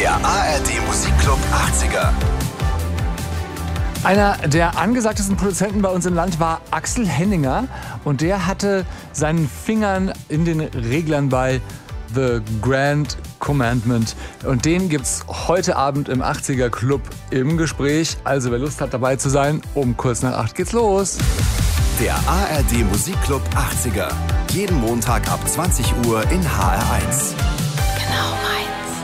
Der ARD Musikclub 80er. Einer der angesagtesten Produzenten bei uns im Land war Axel Henninger und der hatte seinen Fingern in den Reglern bei The Grand Commandment und den gibt's heute Abend im 80er Club im Gespräch. Also wer Lust hat dabei zu sein, um kurz nach 8 geht's los. Der ARD Musikclub 80er. Jeden Montag ab 20 Uhr in HR1.